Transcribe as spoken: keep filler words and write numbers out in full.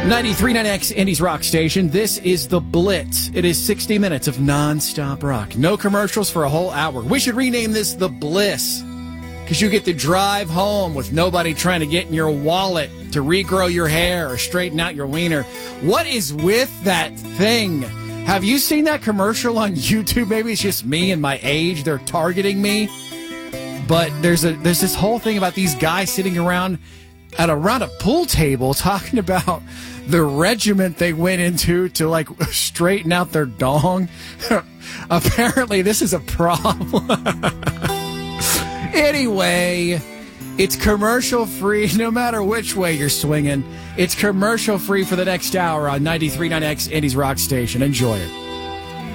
ninety-three point nine X Indies Rock Station. This is The Blitz. It is sixty minutes of non-stop rock. No commercials for a whole hour. We should rename this The Bliss, because you get to drive home with nobody trying to get in your wallet to regrow your hair or straighten out your wiener. What is with that thing? Have you seen that commercial on YouTube? Maybe it's just me and my age. They're targeting me. But there's a there's this whole thing about these guys sitting around at around a pool table talking about the regiment they went into to, like, straighten out their dong. Apparently, this is a problem. Anyway, it's commercial-free no matter which way you're swinging. It's commercial-free for the next hour on ninety-three point nine X Indies Rock Station. Enjoy it.